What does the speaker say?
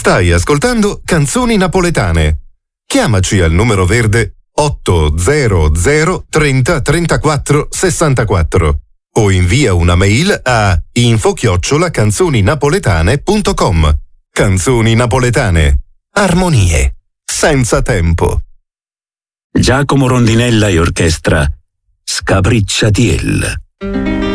Stai ascoltando Canzoni Napoletane. Chiamaci al numero verde 800 30 34 64 o invia una mail a info@canzoninapoletane.com. Canzoni Napoletane. Armonie senza tempo. Giacomo Rondinella e orchestra Scapricciatiel.